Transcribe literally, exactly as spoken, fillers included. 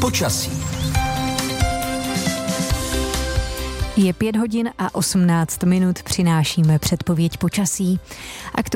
počasí. Je pět hodin a osmnáct minut, přinášíme předpověď počasí.